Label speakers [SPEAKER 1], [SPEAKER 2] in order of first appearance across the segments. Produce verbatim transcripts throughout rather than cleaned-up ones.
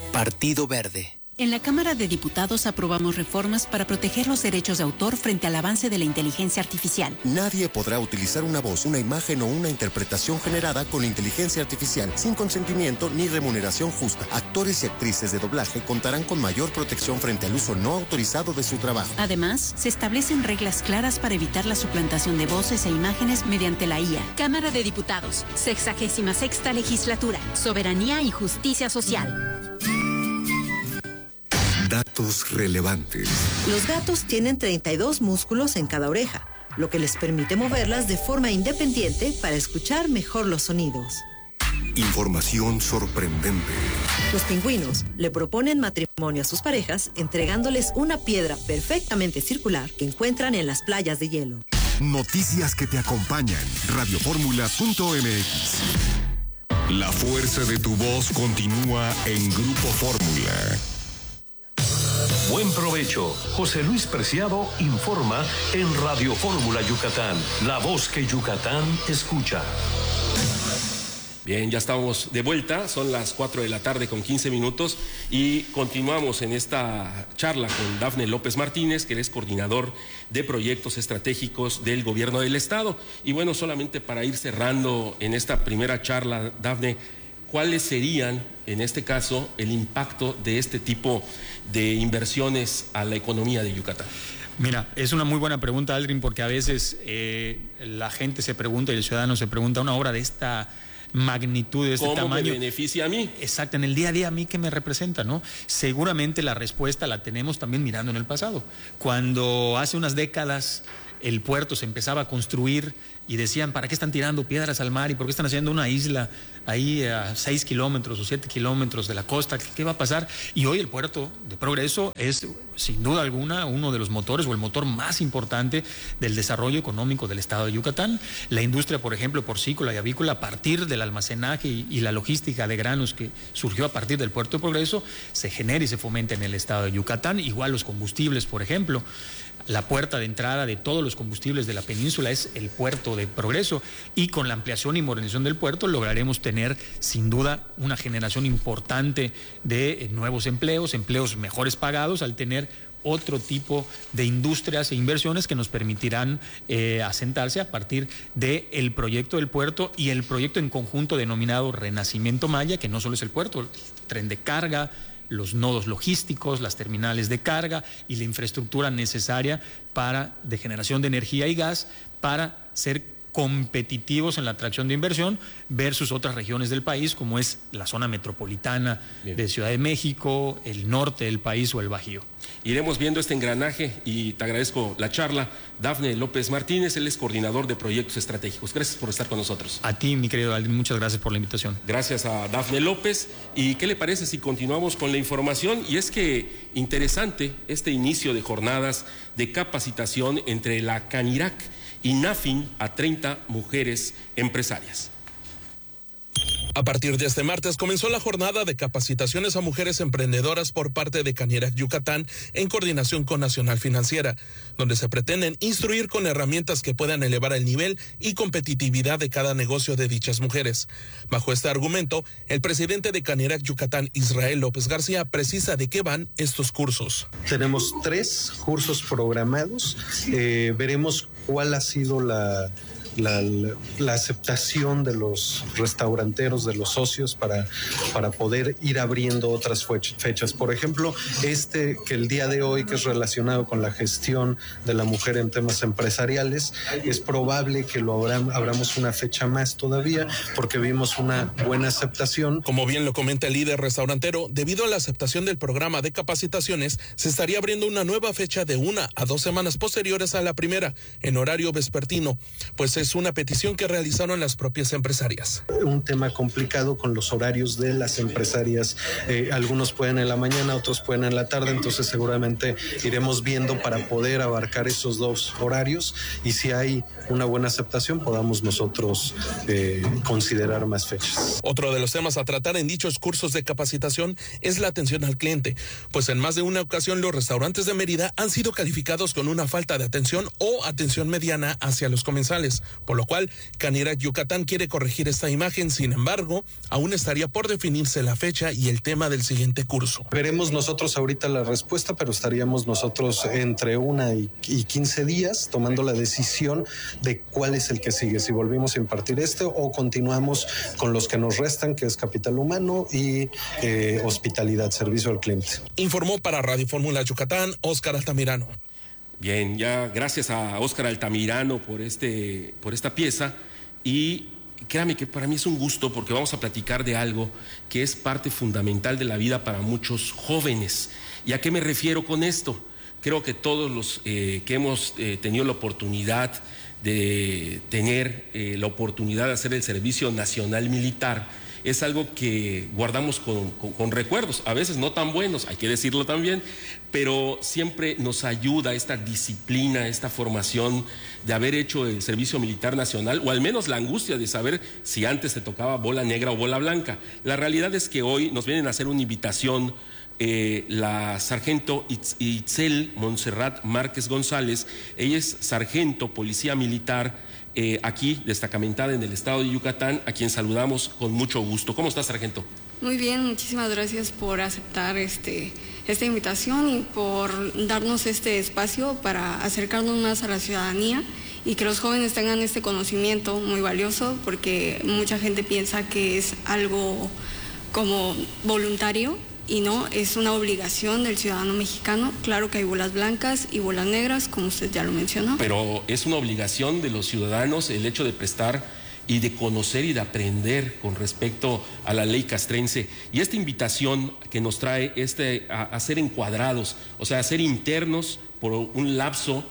[SPEAKER 1] Partido Verde.
[SPEAKER 2] En la Cámara de Diputados aprobamos reformas para proteger los derechos de autor frente al avance de la inteligencia artificial.
[SPEAKER 3] Nadie podrá utilizar una voz, una imagen o una interpretación generada con inteligencia artificial sin consentimiento ni remuneración justa. Actores y actrices de doblaje contarán con mayor protección frente al uso no autorizado de su trabajo.
[SPEAKER 2] Además, se establecen reglas claras para evitar la suplantación de voces e imágenes mediante la I A. Cámara de Diputados, sexagésima sexta legislatura, soberanía y justicia social.
[SPEAKER 4] Datos relevantes.
[SPEAKER 5] Los gatos tienen treinta y dos músculos en cada oreja, lo que les permite moverlas de forma independiente para escuchar mejor los sonidos.
[SPEAKER 4] Información sorprendente.
[SPEAKER 5] Los pingüinos le proponen matrimonio a sus parejas entregándoles una piedra perfectamente circular que encuentran en las playas de hielo.
[SPEAKER 4] Noticias que te acompañan. radioformula punto m x. La fuerza de tu voz continúa en Grupo Fórmula.
[SPEAKER 6] Buen provecho. José Luis Preciado informa en Radio Fórmula Yucatán, la voz que Yucatán escucha.
[SPEAKER 7] Bien, ya estamos de vuelta, son las cuatro de la tarde con quince minutos y continuamos en esta charla con Dafne López Martínez, que es coordinador de proyectos estratégicos del Gobierno del Estado. Y bueno, solamente para ir cerrando en esta primera charla, Dafne, ¿cuáles serían, en este caso, el impacto de este tipo de inversiones a la economía de Yucatán?
[SPEAKER 8] Mira, es una muy buena pregunta, Aldrin, porque a veces eh, la gente se pregunta y el ciudadano se pregunta, una obra de esta magnitud, de este
[SPEAKER 7] ¿Cómo
[SPEAKER 8] tamaño,
[SPEAKER 7] me beneficia a mí?
[SPEAKER 8] Exacto, en el día a día a mí, ¿qué me representa, no? Seguramente la respuesta la tenemos también mirando en el pasado. Cuando hace unas décadas el puerto se empezaba a construir y decían, ¿para qué están tirando piedras al mar? ¿Y por qué están haciendo una isla ahí a seis kilómetros o siete kilómetros de la costa? ¿Qué, qué va a pasar? Y hoy el puerto de Progreso es, sin duda alguna, uno de los motores o el motor más importante del desarrollo económico del estado de Yucatán. La industria, por ejemplo, porcícola y avícola, a partir del almacenaje y, y la logística de granos que surgió a partir del puerto de Progreso, se genera y se fomenta en el estado de Yucatán. Igual los combustibles, por ejemplo. La puerta de entrada de todos los combustibles de la península es el puerto de Progreso, y con la ampliación y modernización del puerto lograremos tener sin duda una generación importante de nuevos empleos, empleos mejores pagados, al tener otro tipo de industrias e inversiones que nos permitirán eh, asentarse a partir del proyecto del puerto y el proyecto en conjunto denominado Renacimiento Maya, que no solo es el puerto, el tren de carga, los nodos logísticos, las terminales de carga y la infraestructura necesaria para de generación de energía y gas para ser competitivos en la atracción de inversión versus otras regiones del país, como es la zona metropolitana Bien. de Ciudad de México, el norte del país o el Bajío.
[SPEAKER 7] Iremos viendo este engranaje y te agradezco la charla. Dafne López Martínez, él es coordinador de proyectos estratégicos. Gracias por estar con nosotros.
[SPEAKER 8] A ti, mi querido Aldrin, muchas gracias por la invitación.
[SPEAKER 7] Gracias a Dafne López. ¿Y qué le parece si continuamos con la información? Y es que interesante este inicio de jornadas de capacitación entre la Canirac y NAFIN a treinta mujeres empresarias.
[SPEAKER 9] A partir de este martes comenzó la jornada de capacitaciones a mujeres emprendedoras por parte de Canirac Yucatán en coordinación con Nacional Financiera, donde se pretenden instruir con herramientas que puedan elevar el nivel y competitividad de cada negocio de dichas mujeres. Bajo este argumento, el presidente de Canirac Yucatán, Israel López García, precisa de qué van estos cursos.
[SPEAKER 10] Tenemos tres cursos programados. Eh, veremos cuál ha sido la... La, la aceptación de los restauranteros, de los socios para, para poder ir abriendo otras fechas. Por ejemplo, este que el día de hoy, que es relacionado con la gestión de la mujer en temas empresariales, es probable que lo abram, abramos una fecha más todavía porque vimos una buena aceptación.
[SPEAKER 9] Como bien lo comenta el líder restaurantero, debido a la aceptación del programa de capacitaciones, se estaría abriendo una nueva fecha de una a dos semanas posteriores a la primera, en horario vespertino, pues es una petición que realizaron las propias empresarias.
[SPEAKER 10] Un tema complicado con los horarios de las empresarias. Eh, algunos pueden en la mañana, otros pueden en la tarde, entonces seguramente iremos viendo para poder abarcar esos dos horarios y si hay una buena aceptación podamos nosotros eh, considerar más fechas.
[SPEAKER 9] Otro de los temas a tratar en dichos cursos de capacitación es la atención al cliente, pues en más de una ocasión los restaurantes de Mérida han sido calificados con una falta de atención o atención mediana hacia los comensales. por lo cual Canirac Yucatán quiere corregir esta imagen. Sin embargo, aún estaría por definirse la fecha y el tema del siguiente curso.
[SPEAKER 10] Veremos nosotros ahorita la respuesta, pero estaríamos nosotros entre una y, y quince días tomando la decisión de cuál es el que sigue, si volvimos a impartir este o continuamos con los que nos restan, que es capital humano y eh, hospitalidad, servicio al cliente.
[SPEAKER 9] Informó para Radio Fórmula Yucatán, Óscar Altamirano.
[SPEAKER 7] Bien, ya gracias a Óscar Altamirano por, este, por esta pieza, y créame que para mí es un gusto porque vamos a platicar de algo que es parte fundamental de la vida para muchos jóvenes. ¿Y a qué me refiero con esto? Creo que todos los eh, que hemos eh, tenido la oportunidad de tener eh, la oportunidad de hacer el servicio nacional militar, es algo que guardamos con, con, con recuerdos, a veces no tan buenos, hay que decirlo también, pero siempre nos ayuda esta disciplina, esta formación de haber hecho el servicio militar nacional, o al menos la angustia de saber si antes te tocaba bola negra o bola blanca. La realidad es que hoy nos vienen a hacer una invitación eh, la sargento Itzel Montserrat Márquez González. Ella es sargento, policía militar, Eh, aquí destacamentada en el estado de Yucatán, a quien saludamos con mucho gusto. ¿Cómo está, sargento?
[SPEAKER 1] Muy bien, muchísimas gracias por aceptar este, esta invitación y por darnos este espacio para acercarnos más a la ciudadanía y que los jóvenes tengan este conocimiento muy valioso, porque mucha gente piensa que es algo como voluntario y no, es una obligación del ciudadano mexicano. Claro que hay bolas blancas y bolas negras, como usted ya lo mencionó.
[SPEAKER 7] Pero es una obligación de los ciudadanos el hecho de prestar y de conocer y de aprender con respecto a la ley castrense. Y esta invitación que nos trae este, a, a ser encuadrados, o sea, a ser internos por un lapso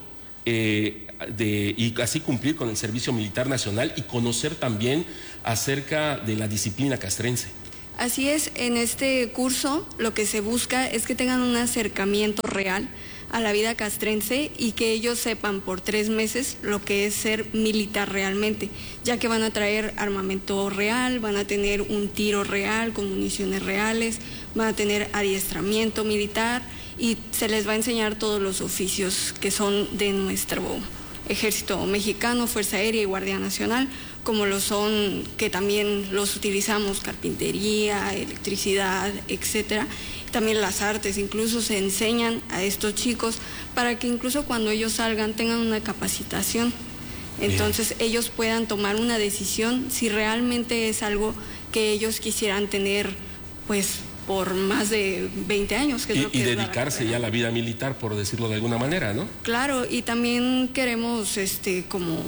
[SPEAKER 7] eh, de, y así cumplir con el servicio militar nacional y conocer también acerca de la disciplina castrense.
[SPEAKER 1] Así es, en este curso lo que se busca es que tengan un acercamiento real a la vida castrense y que ellos sepan por tres meses lo que es ser militar realmente, ya que van a traer armamento real, van a tener un tiro real con municiones reales, van a tener adiestramiento militar y se les va a enseñar todos los oficios que son de nuestro Ejército Mexicano, Fuerza Aérea y Guardia Nacional, como lo son, que también los utilizamos, carpintería, electricidad, etcétera. También las artes, incluso se enseñan a estos chicos para que incluso cuando ellos salgan tengan una capacitación. Entonces Bien. ellos puedan tomar una decisión si realmente es algo que ellos quisieran tener, pues, por más de veinte años. Que es
[SPEAKER 7] y
[SPEAKER 1] lo que
[SPEAKER 7] y
[SPEAKER 1] es
[SPEAKER 7] dedicarse ya a la vida militar, por decirlo de alguna manera, ¿no?
[SPEAKER 1] Claro, y también queremos este, como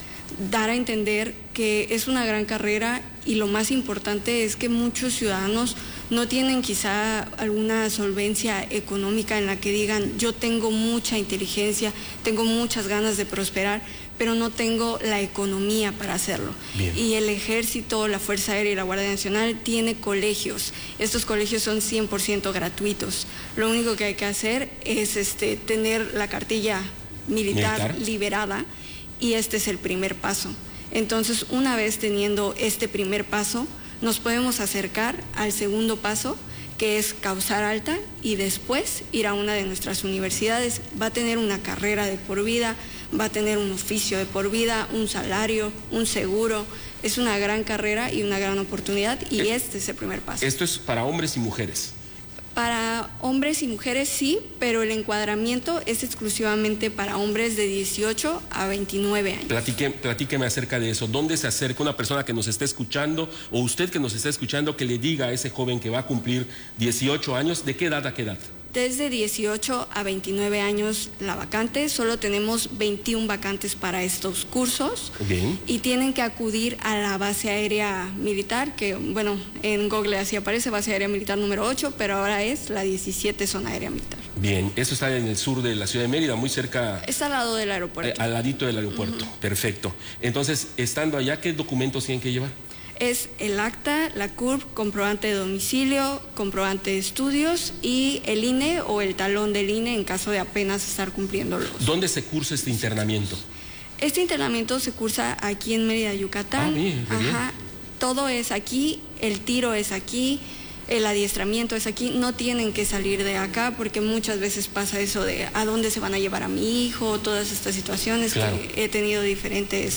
[SPEAKER 1] dar a entender que es una gran carrera y lo más importante es que muchos ciudadanos no tienen quizá alguna solvencia económica en la que digan yo tengo mucha inteligencia, tengo muchas ganas de prosperar, pero no tengo la economía para hacerlo. Bien. Y el Ejército, la Fuerza Aérea y la Guardia Nacional tiene colegios. Estos colegios son cien por ciento gratuitos. Lo único que hay que hacer es este, tener la cartilla militar, militar liberada, y este es el primer paso. Entonces, una vez teniendo este primer paso, nos podemos acercar al segundo paso, que es causar alta, y después ir a una de nuestras universidades. Va a tener una carrera de por vida, va a tener un oficio de por vida, un salario, un seguro. Es una gran carrera y una gran oportunidad, y este es el primer paso.
[SPEAKER 7] ¿Esto es para hombres y mujeres?
[SPEAKER 1] Para hombres y mujeres sí, pero el encuadramiento es exclusivamente para hombres de dieciocho a veintinueve años.
[SPEAKER 7] Platique, platíqueme acerca de eso. ¿Dónde se acerca una persona que nos está escuchando, o usted que nos está escuchando, que le diga a ese joven que va a cumplir dieciocho años, ¿de qué edad a qué edad?
[SPEAKER 1] Desde dieciocho a veintinueve años la vacante, solo tenemos veintiún vacantes para estos cursos. Bien. Y tienen que acudir a la base aérea militar, que bueno, en Google así aparece, base aérea militar número ocho, pero ahora es la diecisiete zona aérea militar.
[SPEAKER 7] Bien, eso está en el sur de la ciudad de Mérida, muy cerca.
[SPEAKER 1] Está al lado del aeropuerto.
[SPEAKER 7] Eh, al ladito del aeropuerto, uh-huh. Perfecto. Entonces, estando allá, ¿qué documentos tienen que llevar?
[SPEAKER 1] Es el acta, la C U R P, comprobante de domicilio, comprobante de estudios y el I N E o el talón del I N E en caso de apenas estar cumpliéndolos.
[SPEAKER 7] ¿Dónde se cursa este internamiento?
[SPEAKER 1] Este internamiento se cursa aquí en Mérida, Yucatán.
[SPEAKER 7] Ah, bien, bien.
[SPEAKER 1] Ajá. Todo es aquí, el tiro es aquí, el adiestramiento es aquí, no tienen que salir de acá porque muchas veces pasa eso de a dónde se van a llevar a mi hijo, todas estas situaciones. Claro. Que he tenido diferentes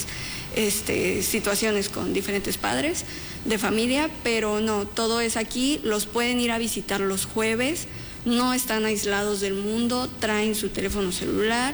[SPEAKER 1] este, situaciones con diferentes padres de familia, pero no, todo es aquí, los pueden ir a visitar los jueves, no están aislados del mundo, traen su teléfono celular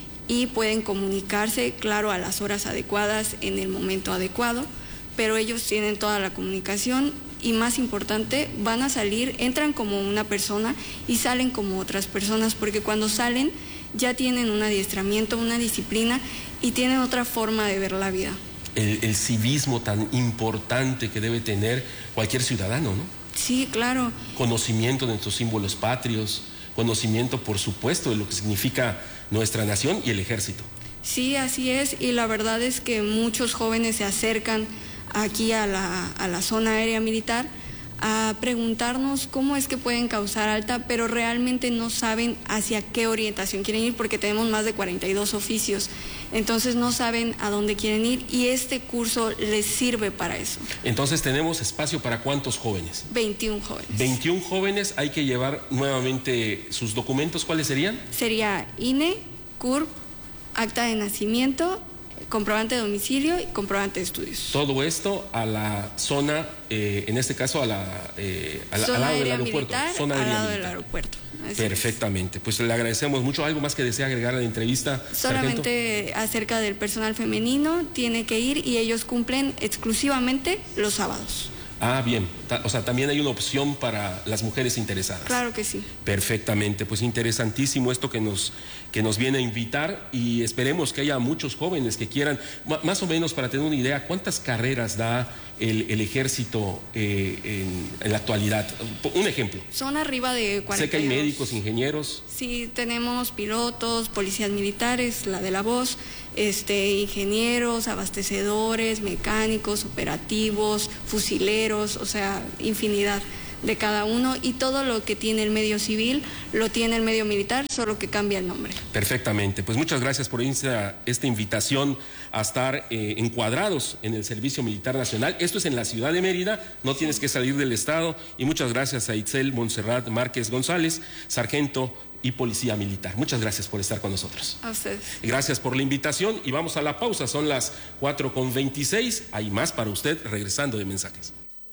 [SPEAKER 1] y pueden comunicarse, claro, a las horas adecuadas, en el momento adecuado, pero ellos tienen toda la comunicación y, más importante, van a salir, entran como una persona y salen como otras personas, porque cuando salen ya tienen un adiestramiento, una disciplina y tienen otra forma de ver la vida.
[SPEAKER 7] El, el civismo tan importante que debe tener cualquier ciudadano, ¿no?
[SPEAKER 1] Sí, claro.
[SPEAKER 7] Conocimiento de nuestros símbolos patrios, conocimiento, por supuesto, de lo que significa nuestra nación y el ejército.
[SPEAKER 1] Sí, así es, y la verdad es que muchos jóvenes se acercan aquí a la, a la zona aérea militar a preguntarnos cómo es que pueden causar alta, pero realmente no saben hacia qué orientación quieren ir porque tenemos más de cuarenta y dos oficios, entonces no saben a dónde quieren ir y este curso les sirve para eso.
[SPEAKER 7] Entonces tenemos espacio para ¿cuántos jóvenes?
[SPEAKER 1] veintiún jóvenes.
[SPEAKER 7] veintiún jóvenes, hay que llevar nuevamente sus documentos, ¿cuáles serían?
[SPEAKER 1] Sería I N E, C U R P, acta de nacimiento, comprobante de domicilio y comprobante de estudios.
[SPEAKER 7] Todo esto a la zona, eh, en este caso a la, eh, a la,
[SPEAKER 1] zona
[SPEAKER 7] al lado
[SPEAKER 1] aérea
[SPEAKER 7] del aeropuerto.
[SPEAKER 1] Militar,
[SPEAKER 7] zona
[SPEAKER 1] al
[SPEAKER 7] aérea
[SPEAKER 1] lado
[SPEAKER 7] militar.
[SPEAKER 1] del aeropuerto. Así
[SPEAKER 7] Perfectamente, pues le agradecemos mucho. ¿Algo más que desea agregar a la entrevista,
[SPEAKER 1] solamente sargento? Acerca del personal femenino, tiene que ir y ellos cumplen exclusivamente los sábados.
[SPEAKER 7] Ah, bien, o sea, también hay una opción para las mujeres interesadas.
[SPEAKER 1] Claro que sí.
[SPEAKER 7] Perfectamente, pues interesantísimo esto que nos, que nos viene a invitar y esperemos que haya muchos jóvenes que quieran, más o menos para tener una idea, ¿cuántas carreras da el, el ejército eh, en, en la actualidad? Un ejemplo.
[SPEAKER 1] Son arriba de cuarenta y dos.
[SPEAKER 7] Sé que hay médicos, ingenieros.
[SPEAKER 1] Sí, tenemos pilotos, policías militares, la de la voz, este, ingenieros, abastecedores, mecánicos, operativos, fusileros, o sea, infinidad de cada uno, y todo lo que tiene el medio civil lo tiene el medio militar, solo que cambia el nombre.
[SPEAKER 7] Perfectamente, pues muchas gracias por esta, esta invitación a estar eh, encuadrados en el Servicio Militar Nacional. Esto es en la ciudad de Mérida, no tienes que salir del estado, y muchas gracias a Itzel Montserrat Márquez González, sargento y policía militar. Muchas gracias por estar con nosotros.
[SPEAKER 1] A ustedes.
[SPEAKER 7] Gracias por la invitación y vamos a la pausa, son las cuatro con veintiséis, hay más para usted regresando de mensajes.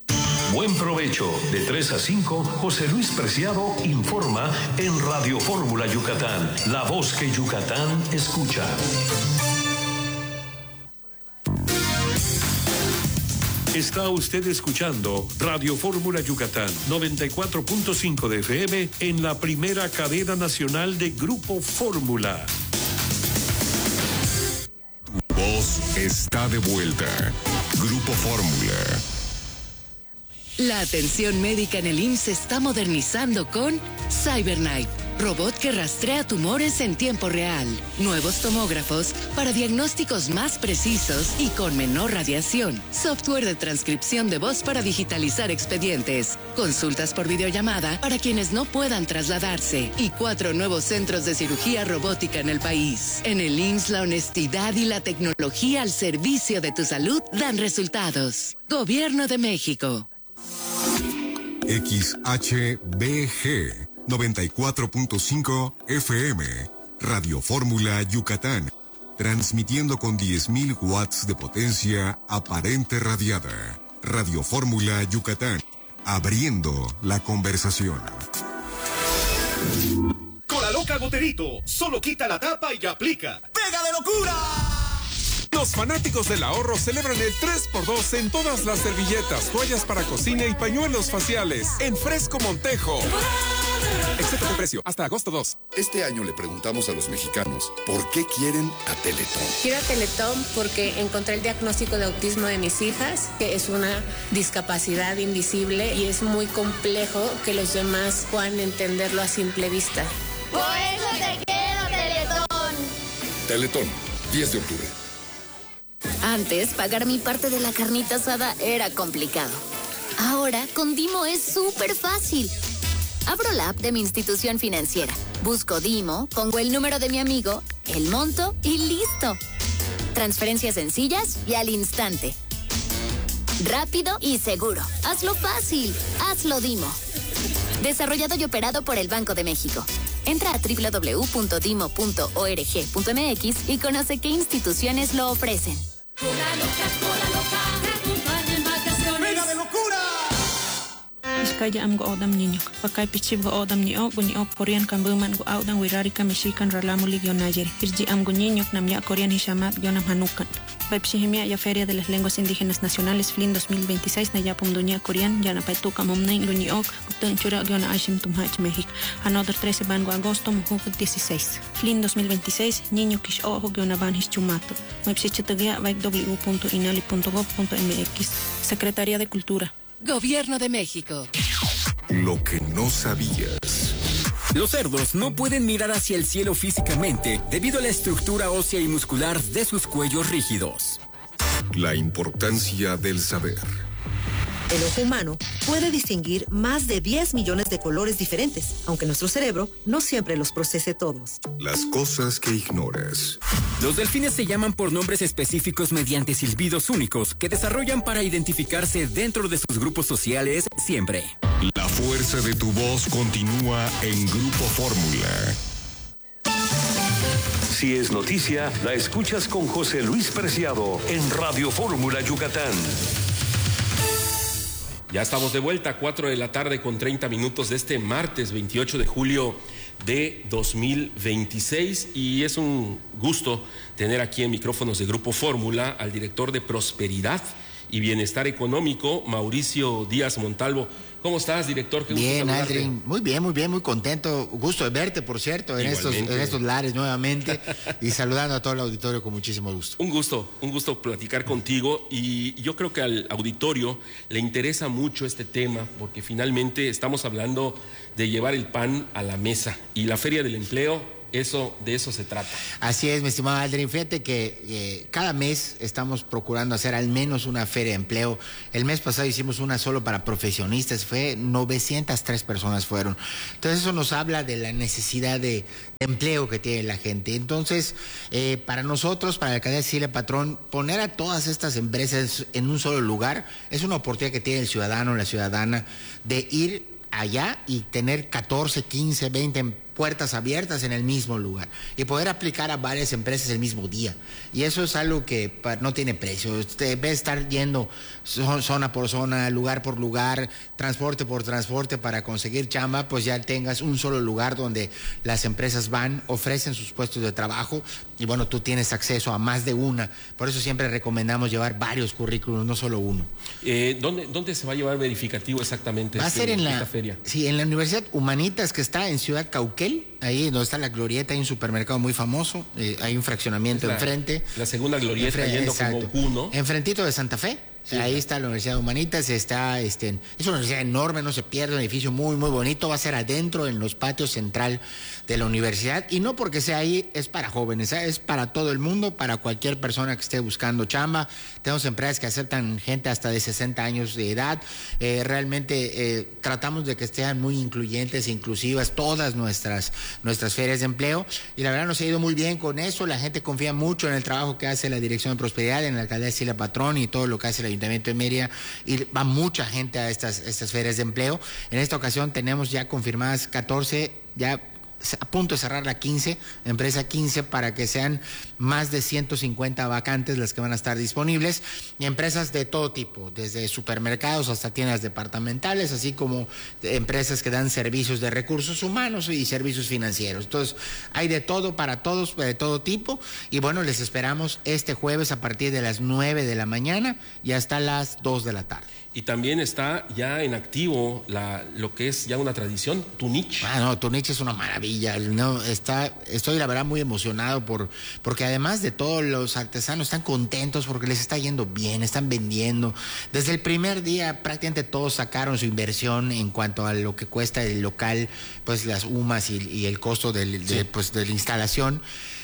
[SPEAKER 6] Buen provecho. De tres a cinco, José Luis Preciado informa en Radio Fórmula Yucatán, la voz que Yucatán escucha. Está usted escuchando Radio Fórmula Yucatán, noventa y cuatro punto cinco de F M en la primera cadena nacional de Grupo Fórmula.
[SPEAKER 4] Tu voz está de vuelta. Grupo Fórmula.
[SPEAKER 11] La atención médica en el I M S S se está modernizando con CyberKnife, robot que rastrea tumores en tiempo real. Nuevos tomógrafos para diagnósticos más precisos y con menor radiación. Software de transcripción de voz para digitalizar expedientes. Consultas por videollamada para quienes no puedan trasladarse. Y cuatro nuevos centros de cirugía robótica en el país. En el I M S S, la honestidad y la tecnología al servicio de tu salud dan resultados. Gobierno de México.
[SPEAKER 4] X H B G noventa y cuatro punto cinco F M, Radio Fórmula Yucatán, transmitiendo con diez mil watts de potencia aparente radiada. Radio Fórmula Yucatán, abriendo la conversación.
[SPEAKER 12] Cola Loca Goterito, solo quita la tapa y aplica. ¡Pega de locura!
[SPEAKER 13] Los fanáticos del ahorro celebran el tres por dos en todas las servilletas, toallas para cocina y pañuelos faciales en Fresco Montejo. Excepto de precio, hasta agosto dos.
[SPEAKER 14] Este año le preguntamos a los mexicanos, ¿por qué quieren a Teletón?
[SPEAKER 15] Quiero a Teletón porque encontré el diagnóstico de autismo de mis hijas, que es una discapacidad invisible y es muy complejo que los demás puedan entenderlo a simple vista.
[SPEAKER 16] Por eso te quiero, Teletón.
[SPEAKER 14] Teletón, diez de octubre.
[SPEAKER 17] Antes, pagar mi parte de la carnita asada era complicado. Ahora, con Dimo es súper fácil. Abro la app de mi institución financiera, busco Dimo, pongo el número de mi amigo, el monto y listo. Transferencias sencillas y al instante. rápido y seguro. Hazlo fácil. Hazlo Dimo. Desarrollado y operado por el Banco de México. Entra a doble u doble u doble u punto dimo punto org punto m x y conoce qué instituciones lo ofrecen.
[SPEAKER 12] ¡Venga de locura!
[SPEAKER 18] Iskaya am go odam niño. Pakai pichib go odam ni o guni o Korean kan buman go audan wirari ka mishikan ralamu ligio nayer. Irji am go niño nam ya Korean hishamat gionam hanukan. Pepsihimia ya Feria de las Lenguas Indígenas Nacionales F L I N dos mil veintiséis na ya pumduña Korean ya na paituka momnei guni ok guten chura giona ashim tumhach México. Another trece bango agosto mujuk dieciséis. F L I N dos mil veintiséis niño kish ojo giona ban hischumato. Mepsichitagia vaik w punto inali punto gov punto m x. Secretaría de Cultura.
[SPEAKER 11] Gobierno de México.
[SPEAKER 4] Lo que no sabías.
[SPEAKER 19] Los cerdos no pueden mirar hacia el cielo físicamente debido a la estructura ósea y muscular de sus cuellos rígidos.
[SPEAKER 4] La importancia del saber.
[SPEAKER 5] El ojo humano puede distinguir más de diez millones de colores diferentes, aunque nuestro cerebro no siempre los procese todos.
[SPEAKER 4] Las cosas que ignoras.
[SPEAKER 19] Los delfines se llaman por nombres específicos mediante silbidos únicos que desarrollan para identificarse dentro de sus grupos sociales siempre.
[SPEAKER 4] La fuerza de tu voz continúa en Grupo Fórmula.
[SPEAKER 6] Si es noticia, la escuchas con José Luis Preciado en Radio Fórmula Yucatán.
[SPEAKER 7] Ya estamos de vuelta, cuatro de la tarde con treinta minutos de este martes veintiocho de julio de dos mil veintiséis, y es un gusto tener aquí en micrófonos de Grupo Fórmula al director de Prosperidad y Bienestar Económico, Mauricio Díaz Montalvo. ¿Cómo estás, director? Qué gusto
[SPEAKER 20] bien,
[SPEAKER 7] saludarte.
[SPEAKER 20] Aldrin, muy bien, muy bien, muy contento. Gusto de verte, por cierto, en estos, en estos lares nuevamente y saludando a todo el auditorio con muchísimo gusto.
[SPEAKER 7] Un gusto, un gusto platicar contigo, y yo creo que al auditorio le interesa mucho este tema porque finalmente estamos hablando de llevar el pan a la mesa, y la Feria del Empleo, eso, de eso se trata.
[SPEAKER 20] Así es, mi estimado Aldrin. Fíjate que eh, cada mes estamos procurando hacer al menos una feria de empleo. El mes pasado hicimos una solo para profesionistas, fue novecientas tres personas fueron. Entonces eso nos habla de la necesidad de, de empleo que tiene la gente. Entonces, eh, para nosotros, para la alcaldía de Cecilia Patrón, poner a todas estas empresas en un solo lugar es una oportunidad que tiene el ciudadano, la ciudadana, de ir allá y tener catorce, quince, veinte puertas abiertas en el mismo lugar y poder aplicar a varias empresas el mismo día. Y eso es algo que no tiene precio. Usted ve estar yendo zona por zona, lugar por lugar, transporte por transporte para conseguir chamba, pues ya tengas un solo lugar donde las empresas van, ofrecen sus puestos de trabajo y bueno, tú tienes acceso a más de una. Por eso siempre recomendamos llevar varios currículos, no solo uno.
[SPEAKER 7] Eh, ¿dónde, ¿Dónde se va a llevar verificativo exactamente?
[SPEAKER 20] Va a
[SPEAKER 7] este,
[SPEAKER 20] ser en la
[SPEAKER 7] esta feria?
[SPEAKER 20] Sí, en la Universidad Humanitas, que está en Ciudad Cauquel, ahí donde está la Glorieta, hay un supermercado muy famoso, eh, hay un fraccionamiento
[SPEAKER 7] la,
[SPEAKER 20] enfrente.
[SPEAKER 7] La segunda Glorieta,
[SPEAKER 20] Enfre
[SPEAKER 7] yendo
[SPEAKER 20] exacto.
[SPEAKER 7] como uno.
[SPEAKER 20] Enfrentito de Santa Fe. Sí, ahí
[SPEAKER 7] claro.
[SPEAKER 20] está la Universidad de Humanitas, está, este, es una universidad enorme, no se pierde, un edificio muy, muy bonito, va a ser adentro en los patios central de la universidad, y no porque sea ahí, es para jóvenes, ¿eh? Es para todo el mundo, para cualquier persona que esté buscando chamba. Tenemos empresas que aceptan gente hasta de sesenta años de edad, eh, realmente eh, tratamos de que estén muy incluyentes e inclusivas todas nuestras, nuestras ferias de empleo, y la verdad nos ha ido muy bien con eso. La gente confía mucho en el trabajo que hace la Dirección de Prosperidad, en la alcaldía de Cecilia Patrón y todo lo que hace la Ayuntamiento de Mérida, y va mucha gente a estas, estas ferias de empleo. En esta ocasión tenemos ya confirmadas catorce, ya a punto de cerrar la quince, empresa quince, para que sean más de ciento cincuenta vacantes las que van a estar disponibles, y empresas de todo tipo, desde supermercados hasta tiendas departamentales, así como empresas que dan servicios de recursos humanos y servicios financieros. Entonces, hay de todo para todos, de todo tipo, y bueno, les esperamos este jueves a partir de las nueve de la mañana y hasta las dos de la tarde.
[SPEAKER 7] Y también está ya en activo la, lo que es ya una tradición, Tunich.
[SPEAKER 20] Ah, no, Tunich es una maravilla. No, está, estoy la verdad muy emocionado por, porque además de todos los artesanos están contentos porque les está yendo bien, están vendiendo. Desde el primer día prácticamente todos sacaron su inversión en cuanto a lo que cuesta el local, pues las humas y, y el costo del, de,
[SPEAKER 7] sí.
[SPEAKER 20] pues, de la instalación.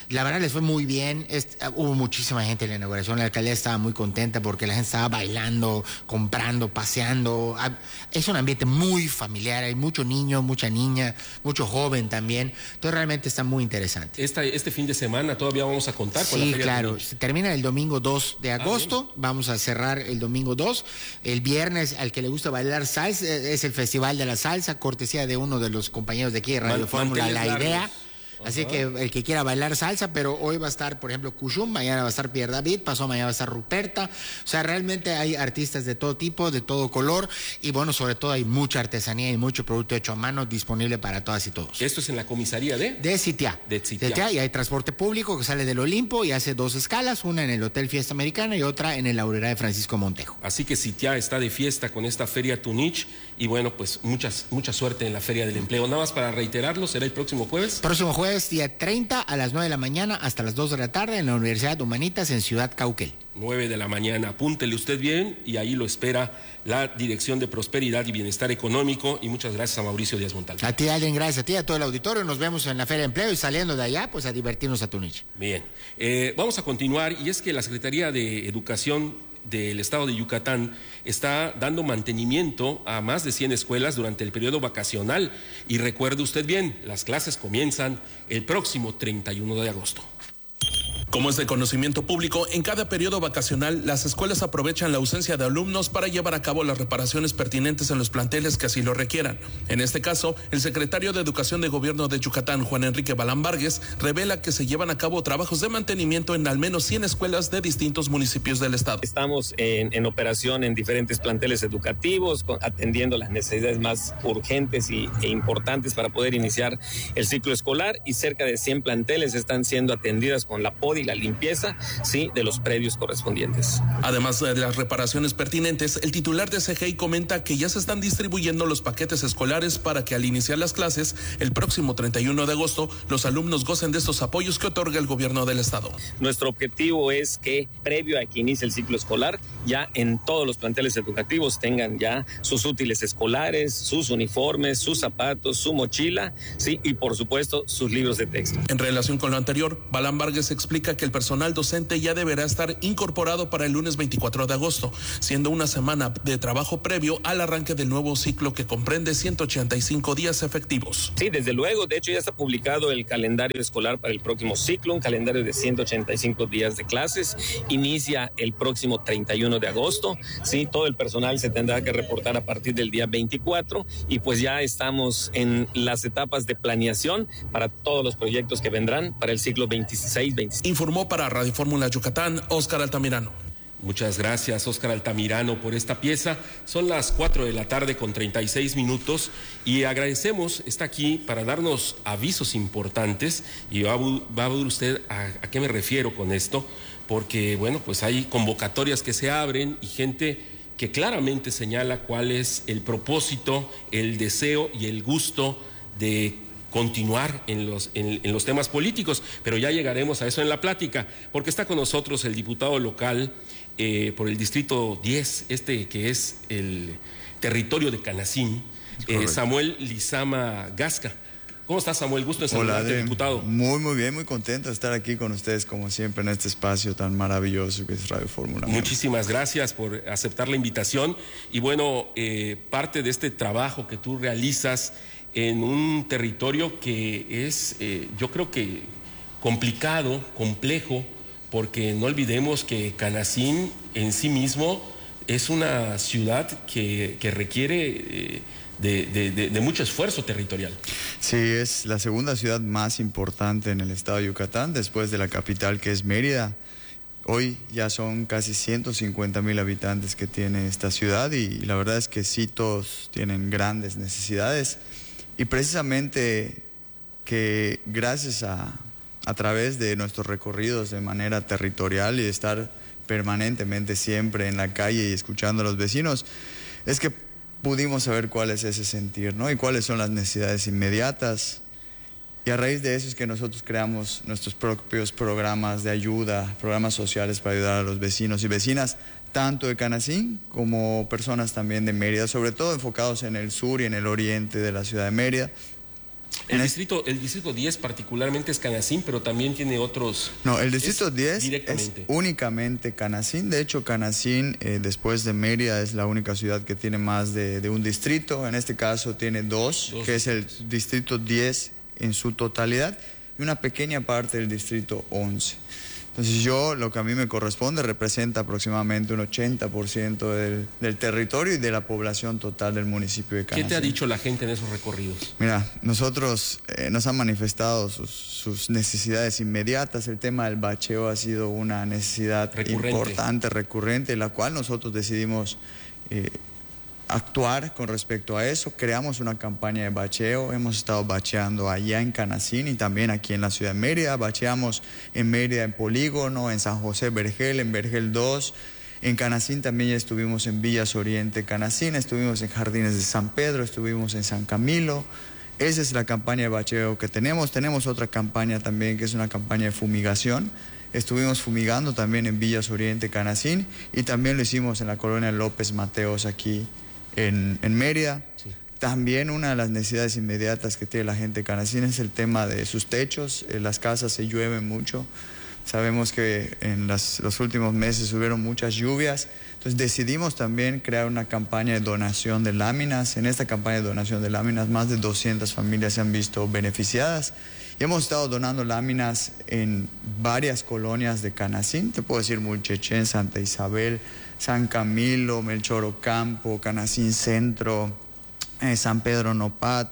[SPEAKER 20] La verdad les fue muy bien, es, hubo muchísima gente en la inauguración, la alcaldía estaba muy contenta porque la gente estaba bailando, comprando, paseando. Es un ambiente muy familiar, hay mucho niño, mucha niña, mucho joven también, entonces realmente está muy interesante.
[SPEAKER 7] Esta, este fin de semana todavía vamos a contar con
[SPEAKER 20] sí,
[SPEAKER 7] la Feria
[SPEAKER 20] claro,
[SPEAKER 7] Tunich.
[SPEAKER 20] se termina el domingo dos de agosto, ah, vamos a cerrar el domingo dos, el viernes al que le gusta bailar salsa, es el Festival de la Salsa, cortesía de uno de los compañeros de aquí de Radio Fórmula, La Idea. Así que el que quiera bailar salsa, pero hoy va a estar, por ejemplo, Cushum, mañana va a estar Pierre David, pasó mañana va a estar Ruperta. O sea, realmente hay artistas de todo tipo, de todo color, y bueno, sobre todo hay mucha artesanía y mucho producto hecho a mano disponible para todas y todos.
[SPEAKER 7] ¿Esto es en la comisaría de?
[SPEAKER 20] De Citiá.
[SPEAKER 7] De Citiá.
[SPEAKER 20] De Citiá, y hay transporte público que sale del Olimpo y hace dos escalas, una en el Hotel Fiesta Americana y otra en el Aurrera de Francisco Montejo.
[SPEAKER 7] Así que Citiá está de fiesta con esta Feria Tunich, y bueno, pues muchas, mucha suerte en la Feria del Empleo. Nada más para reiterarlo, ¿será el próximo jueves?
[SPEAKER 20] Próximo jueves, día treinta, a las nueve de la mañana hasta las dos de la tarde en la Universidad Humanitas en Ciudad Cauquel.
[SPEAKER 7] nueve de la mañana, apúntele usted bien y ahí lo espera la Dirección de Prosperidad y Bienestar Económico, y muchas gracias a Mauricio Díaz Montalvo.
[SPEAKER 20] A ti, Allen, gracias a ti, a todo el auditorio, nos vemos en la Feria de Empleo y saliendo de allá, pues a divertirnos a Tunich.
[SPEAKER 7] Bien, eh, vamos a continuar, y es que la Secretaría de Educación del Estado de Yucatán está dando mantenimiento a más de cien escuelas durante el periodo vacacional, y recuerde usted bien, las clases comienzan el próximo treinta y uno de agosto.
[SPEAKER 9] Como es de conocimiento público, en cada periodo vacacional las escuelas aprovechan la ausencia de alumnos para llevar a cabo las reparaciones pertinentes en los planteles que así lo requieran. En este caso, el secretario de Educación de Gobierno de Yucatán, Juan Enrique Balán Vargas, revela que se llevan a cabo trabajos de mantenimiento en al menos cien escuelas de distintos municipios del estado.
[SPEAKER 21] Estamos en, en operación en diferentes planteles educativos, con, atendiendo las necesidades más urgentes y, e importantes para poder iniciar el ciclo escolar, y cerca de cien planteles están siendo atendidas con la poda y la limpieza, sí, de los predios correspondientes.
[SPEAKER 9] Además de las reparaciones pertinentes, el titular de C G I comenta que ya se están distribuyendo los paquetes escolares para que al iniciar las clases el próximo treinta y uno de agosto los alumnos gocen de estos apoyos que otorga el gobierno del estado.
[SPEAKER 21] Nuestro objetivo es que previo a que inicie el ciclo escolar, ya en todos los planteles educativos tengan ya sus útiles escolares, sus uniformes, sus zapatos, su mochila, sí, y por supuesto sus libros de texto.
[SPEAKER 9] En relación con lo anterior, Balán Vargas explica que el personal docente ya deberá estar incorporado para el lunes veinticuatro de agosto, siendo una semana de trabajo previo al arranque del nuevo ciclo que comprende ciento ochenta y cinco días efectivos.
[SPEAKER 21] Sí, desde luego, de hecho ya está publicado el calendario escolar para el próximo ciclo, un calendario de ciento ochenta y cinco días de clases, inicia el próximo treinta y uno de agosto, sí, todo el personal se tendrá que reportar a partir del día veinticuatro, y pues ya estamos en las etapas de planeación para todos los proyectos que vendrán para el ciclo veintiséis veintisiete.
[SPEAKER 9] Informó para Radio Fórmula Yucatán, Óscar Altamirano.
[SPEAKER 7] Muchas gracias, Óscar Altamirano, por esta pieza. Son las cuatro de la tarde con treinta y seis minutos, y agradecemos, está aquí para darnos avisos importantes, y va a, va a ver usted a, a qué me refiero con esto, porque bueno, pues hay convocatorias que se abren y gente que claramente señala cuál es el propósito, el deseo y el gusto de continuar en los, en, en los temas políticos, pero ya llegaremos a eso en la plática, porque está con nosotros el diputado local eh, por el distrito diez, este que es el territorio de Canacín, eh, Samuel Lizama Gasca. ¿Cómo estás, Samuel? Gusto en saludarte,
[SPEAKER 22] Hola,
[SPEAKER 7] diputado.
[SPEAKER 22] Muy, muy bien, muy contento de estar aquí con ustedes, como siempre, en este espacio tan maravilloso que es Radio Fórmula.
[SPEAKER 7] Muchísimas gracias por aceptar la invitación, y bueno, eh, parte de este trabajo que tú realizas en un territorio que es, eh, yo creo que complicado, complejo, porque no olvidemos que Canacín en sí mismo es una ciudad que, que requiere eh, de, de, de, de mucho esfuerzo territorial.
[SPEAKER 22] Sí, es la segunda ciudad más importante en el estado de Yucatán, después de la capital, que es Mérida. Hoy ya son casi ciento cincuenta mil habitantes que tiene esta ciudad, y la verdad es que sí, todos tienen grandes necesidades. Y precisamente que gracias a, a través de nuestros recorridos de manera territorial y de estar permanentemente siempre en la calle y escuchando a los vecinos, es que pudimos saber cuál es ese sentir, ¿no? Y cuáles son las necesidades inmediatas. Y a raíz de eso es que nosotros creamos nuestros propios programas de ayuda, programas sociales para ayudar a los vecinos y vecinas, tanto de Canacín como personas también de Mérida, sobre todo enfocados en el sur y en el oriente de la ciudad de Mérida.
[SPEAKER 7] El distrito, el distrito diez particularmente es Canacín, pero también tiene otros...
[SPEAKER 22] No, el distrito diez es únicamente Canacín. De hecho, Canacín, eh, después de Mérida, es la única ciudad que tiene más de, de un distrito. En este caso tiene dos, dos que es el distrito diez en su totalidad y una pequeña parte del distrito once. Entonces yo, lo que a mí me corresponde, representa aproximadamente un ochenta por ciento del, del territorio y de la población total del municipio de Canacín.
[SPEAKER 7] ¿Qué te ha dicho la gente en esos recorridos?
[SPEAKER 22] Mira, nosotros eh, nos han manifestado sus, sus necesidades inmediatas. El tema del bacheo ha sido una necesidad recurrente. importante, recurrente, en la cual nosotros decidimos eh, actuar con respecto a eso. Creamos una campaña de bacheo, hemos estado bacheando allá en Canacín y también aquí en la ciudad de Mérida. Bacheamos en Mérida en Polígono, en San José Vergel, en Vergel dos. En Canacín también ya estuvimos en Villas Oriente Canacín, estuvimos en Jardines de San Pedro, estuvimos en San Camilo. Esa es la campaña de bacheo que tenemos. Tenemos otra campaña también que es una campaña de fumigación. Estuvimos fumigando también en Villas Oriente Canacín y también lo hicimos en la colonia López Mateos aquí En, en Mérida. Sí. También una de las necesidades inmediatas que tiene la gente de Canacín es el tema de sus techos. En las casas se llueve mucho. Sabemos que en las, los últimos meses hubieron muchas lluvias. Entonces decidimos también crear una campaña de donación de láminas. En esta campaña de donación de láminas más de doscientas familias se han visto beneficiadas. Y hemos estado donando láminas en varias colonias de Canacín. Te puedo decir Mulchechén, Santa Isabel, San Camilo, Melchor Ocampo, Canacín Centro, eh, San Pedro Nopat.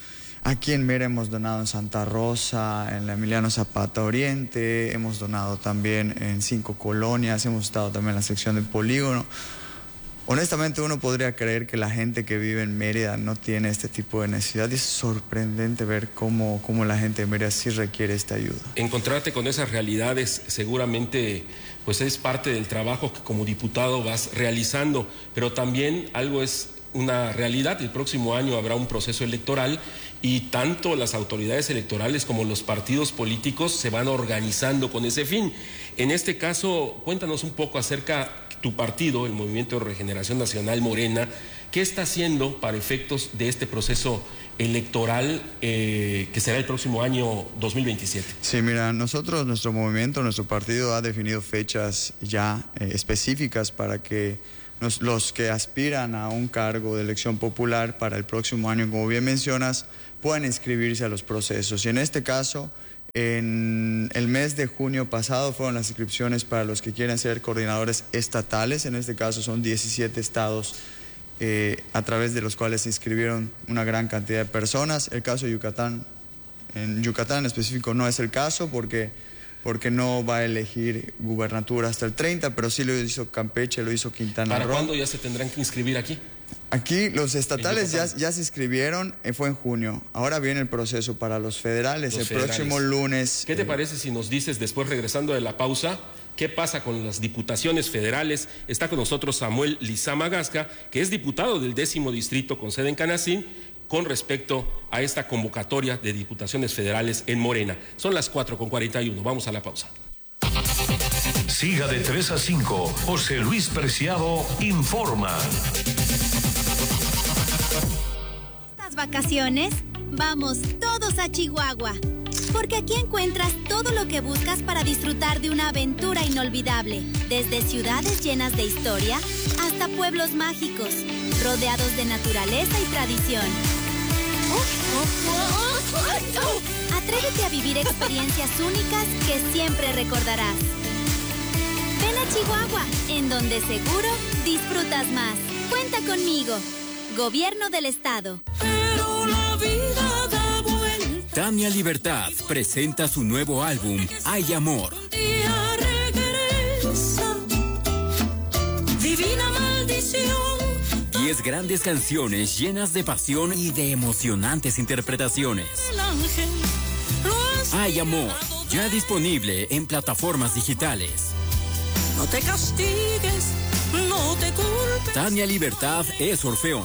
[SPEAKER 22] Aquí en Mérida hemos donado en Santa Rosa, en la Emiliano Zapata Oriente, hemos donado también en cinco colonias, hemos estado también en la sección de Polígono. Honestamente uno podría creer que la gente que vive en Mérida no tiene este tipo de necesidad y es sorprendente ver cómo, cómo la gente de Mérida sí requiere esta ayuda.
[SPEAKER 7] Encontrarte con esas realidades seguramente pues es parte del trabajo que como diputado vas realizando, pero también algo es una realidad. El próximo año habrá un proceso electoral y tanto las autoridades electorales como los partidos políticos se van organizando con ese fin. En este caso, cuéntanos un poco acerca de tu partido, el Movimiento de Regeneración Nacional Morena, ¿qué está haciendo para efectos de este proceso electoral eh, que será el próximo año dos mil veintisiete?
[SPEAKER 22] Sí, mira, nosotros, nuestro movimiento, nuestro partido ha definido fechas ya eh, específicas para que nos, los que aspiran a un cargo de elección popular para el próximo año, como bien mencionas, puedan inscribirse a los procesos. Y en este caso, en el mes de junio pasado fueron las inscripciones para los que quieren ser coordinadores estatales. En este caso son diecisiete estados eh, a través de los cuales se inscribieron una gran cantidad de personas. El caso de Yucatán, en Yucatán en específico no es el caso porque, porque no va a elegir gubernatura hasta el treinta, pero sí lo hizo Campeche, lo hizo Quintana Roo.
[SPEAKER 7] ¿Para cuándo ya se tendrán que inscribir aquí?
[SPEAKER 22] Aquí los estatales ya, ya se inscribieron, eh, fue en junio. Ahora viene el proceso para los federales, los el federales. próximo lunes.
[SPEAKER 7] ¿Qué te eh, parece si nos dices después, regresando de la pausa, qué pasa con las diputaciones federales? Está con nosotros Samuel Lizama Gasca, que es diputado del décimo distrito con sede en Canacín, con respecto a esta convocatoria de diputaciones federales en Morena. Son las cuatro con cuarenta y uno, vamos a la pausa.
[SPEAKER 6] Siga de tres a cinco, José Luis Preciado informa.
[SPEAKER 2] Vacaciones, vamos todos a Chihuahua, porque aquí encuentras todo lo que buscas para disfrutar de una aventura inolvidable, desde ciudades llenas de historia hasta pueblos mágicos, rodeados de naturaleza y tradición. Atrévete a vivir experiencias únicas que siempre recordarás. Ven a Chihuahua, en donde seguro disfrutas más. Cuenta conmigo. Gobierno del Estado.
[SPEAKER 3] Pero la vida da vuelta.
[SPEAKER 19] Tania Libertad presenta su nuevo álbum, Hay Amor.
[SPEAKER 3] Día regresa, divina maldición.
[SPEAKER 19] Diez grandes canciones llenas de pasión y de emocionantes interpretaciones.
[SPEAKER 3] El ángel lo
[SPEAKER 19] Hay Amor, ya disponible en plataformas digitales.
[SPEAKER 3] No te castigues, no te culpes.
[SPEAKER 19] Tania Libertad es Orfeón.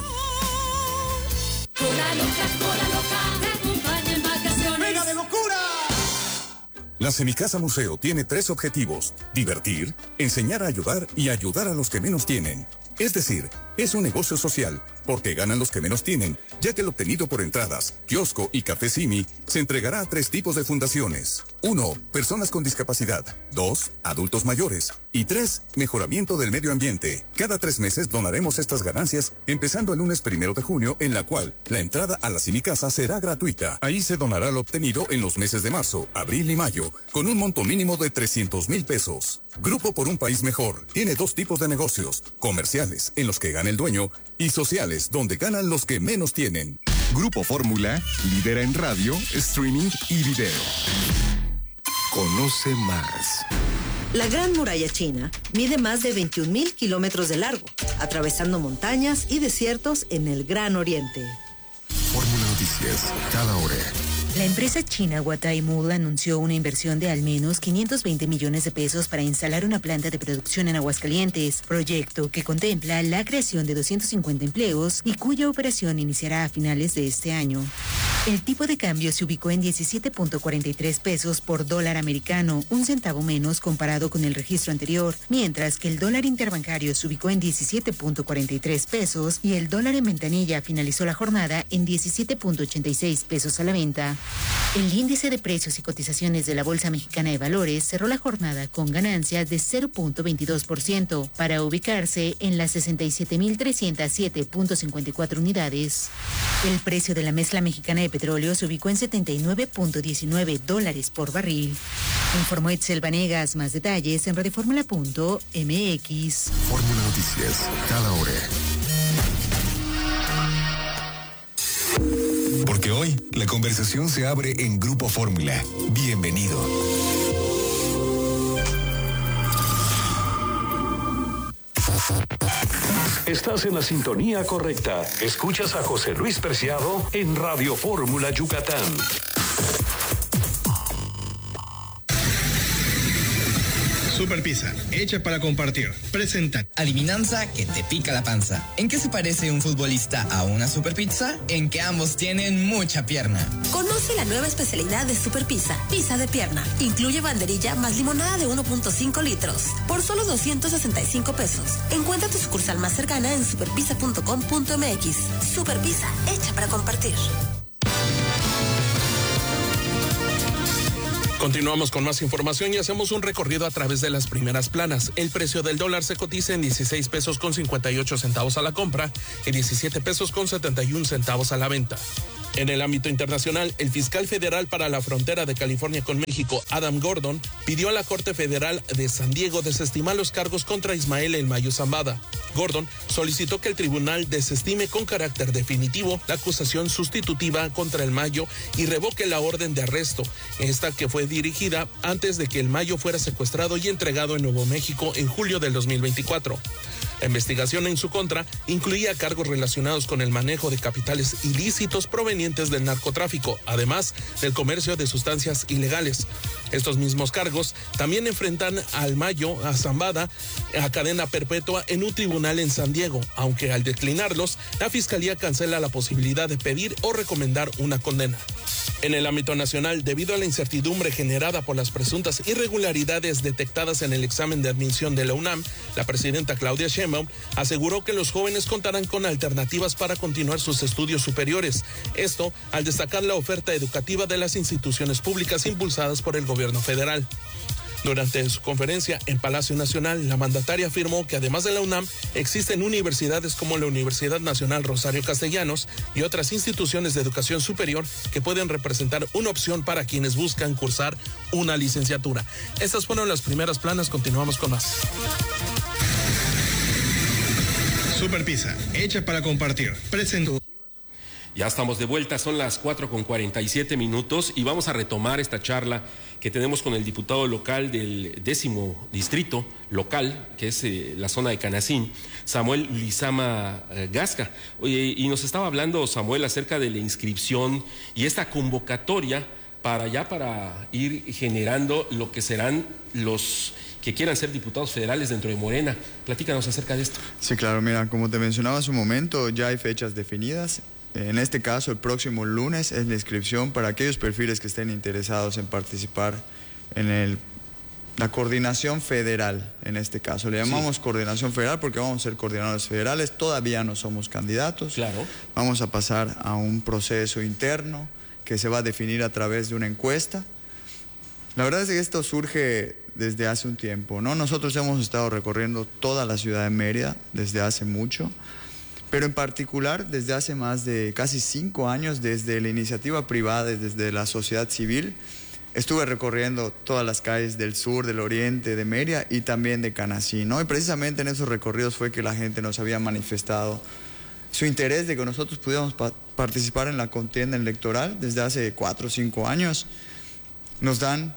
[SPEAKER 3] Cola loca, cola loca, te acompaña en vacaciones.
[SPEAKER 12] ¡Mega de locura!
[SPEAKER 14] La Semicasa Museo tiene tres objetivos: divertir, enseñar a ayudar y ayudar a los que menos tienen. Es decir, es un negocio social,
[SPEAKER 8] porque ganan los que menos tienen, ya que el obtenido por entradas, kiosco y café Simi se entregará a tres tipos de fundaciones. Uno, personas con discapacidad. Dos, adultos mayores. Y tres, mejoramiento del medio ambiente. Cada tres meses donaremos estas ganancias, empezando el lunes primero de junio, en la cual la entrada a la Simi Casa será gratuita. Ahí se donará lo obtenido en los meses de marzo, abril y mayo, con un monto mínimo de trescientos mil pesos. Grupo por un país mejor tiene dos tipos de negocios: comerciales, en los que gana el dueño, y sociales, donde ganan los que menos tienen.
[SPEAKER 4] Grupo Fórmula lidera en radio, streaming y video. Conoce más.
[SPEAKER 5] La Gran Muralla China mide más de veintiún mil kilómetros de largo, atravesando montañas y desiertos en el Gran Oriente.
[SPEAKER 4] Fórmula Noticias, cada hora.
[SPEAKER 10] La empresa china Huatai Mul anunció una inversión de al menos quinientos veinte millones de pesos para instalar una planta de producción en Aguascalientes, proyecto que contempla la creación de doscientos cincuenta empleos y cuya operación iniciará a finales de este año. El tipo de cambio se ubicó en diecisiete punto cuarenta y tres pesos por dólar americano, un centavo menos comparado con el registro anterior, mientras que el dólar interbancario se ubicó en diecisiete punto cuarenta y tres pesos y el dólar en ventanilla finalizó la jornada en diecisiete punto ochenta y seis pesos a la venta. El índice de precios y cotizaciones de la Bolsa Mexicana de Valores cerró la jornada con ganancias de cero punto veintidós por ciento para ubicarse en las sesenta y siete mil trescientos siete punto cincuenta y cuatro unidades. El precio de la mezcla mexicana de petróleo se ubicó en setenta y nueve punto diecinueve dólares por barril. Informó Itzel Vanegas. Más detalles en radioformula punto m x.
[SPEAKER 4] Fórmula Noticias, cada hora. Porque hoy la conversación se abre en Grupo Fórmula. Bienvenido.
[SPEAKER 6] Estás en la sintonía correcta. Escuchas a José Luis Preciado en Radio Fórmula Yucatán.
[SPEAKER 23] Super Pizza, hecha para compartir. Presenta.
[SPEAKER 24] Adivinanza que te pica la panza. ¿En qué se parece un futbolista a una Super Pizza? En que ambos tienen mucha pierna.
[SPEAKER 25] Conoce la nueva especialidad de Super Pizza, pizza de pierna. Incluye banderilla más limonada de uno punto cinco litros. Por solo doscientos sesenta y cinco pesos. Encuentra tu sucursal más cercana en superpizza punto com punto m x. Super Pizza, hecha para compartir.
[SPEAKER 9] Continuamos con más información y hacemos un recorrido a través de las primeras planas. El precio del dólar se cotiza en dieciséis pesos con cincuenta y ocho centavos a la compra y diecisiete pesos con setenta y un centavos a la venta. En el ámbito internacional, el fiscal federal para la frontera de California con México, Adam Gordon, pidió a la Corte Federal de San Diego desestimar los cargos contra Ismael El Mayo Zambada. Gordon solicitó que el tribunal desestime con carácter definitivo la acusación sustitutiva contra El Mayo y revoque la orden de arresto, esta que fue dirigida antes de que El Mayo fuera secuestrado y entregado en Nuevo México en julio del dos mil veinticuatro. La investigación en su contra incluía cargos relacionados con el manejo de capitales ilícitos provenientes del narcotráfico, además del comercio de sustancias ilegales. Estos mismos cargos también enfrentan al Mayo, a Zambada, a cadena perpetua en un tribunal en San Diego, aunque al declinarlos, la Fiscalía cancela la posibilidad de pedir o recomendar una condena. En el ámbito nacional, debido a la incertidumbre generada por las presuntas irregularidades detectadas en el examen de admisión de la UNAM, la presidenta Claudia Sheinbaum aseguró que los jóvenes contarán con alternativas para continuar sus estudios superiores. Esto al destacar la oferta educativa de las instituciones públicas impulsadas por el gobierno federal. Durante su conferencia en Palacio Nacional, la mandataria afirmó que además de la UNAM, existen universidades como la Universidad Nacional Rosario Castellanos y otras instituciones de educación superior que pueden representar una opción para quienes buscan cursar una licenciatura. Estas fueron las primeras planas, continuamos con más.
[SPEAKER 23] Super Pizza, hecha para compartir. Presento.
[SPEAKER 7] Ya estamos de vuelta, son las cuatro con cuarenta y siete minutos y vamos a retomar esta charla que tenemos con el diputado local del décimo distrito local, que es eh, la zona de Canacín, Samuel Lizama eh, Gasca. Oye, y nos estaba hablando Samuel acerca de la inscripción y esta convocatoria para ya para ir generando lo que serán los que quieran ser diputados federales dentro de Morena. Platícanos acerca de esto.
[SPEAKER 22] Sí, claro, mira, como te mencionaba hace un momento, ya hay fechas definidas. En este caso, el próximo lunes es la inscripción para aquellos perfiles que estén interesados en participar en el la coordinación federal, en este caso. Le llamamos sí. coordinación federal porque vamos a ser coordinadores federales, todavía no somos candidatos.
[SPEAKER 7] Claro.
[SPEAKER 22] Vamos a pasar a un proceso interno que se va a definir a través de una encuesta. La verdad es que esto surge desde hace un tiempo, ¿no? Nosotros hemos estado recorriendo toda la ciudad de Mérida desde hace mucho, pero en particular desde hace más de casi cinco años, desde la iniciativa privada, desde la sociedad civil, estuve recorriendo todas las calles del sur, del oriente, de Mérida y también de Canacín, ¿no? Y precisamente en esos recorridos fue que la gente nos había manifestado su interés de que nosotros pudiéramos pa- participar en la contienda electoral desde hace cuatro o cinco años. Nos dan